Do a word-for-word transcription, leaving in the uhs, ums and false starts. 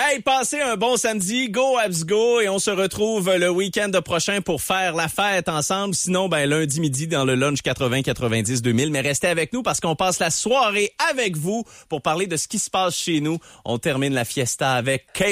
Hey, passez un bon samedi. Go Habs Go. Et on se retrouve le week-end prochain pour faire la fête ensemble. Sinon, ben lundi midi dans le lunch quatre-vingts quatre-vingt-dix deux mille. Mais restez avec nous parce qu'on passe la soirée avec vous pour parler de ce qui se passe chez nous. On termine la fiesta avec Kate.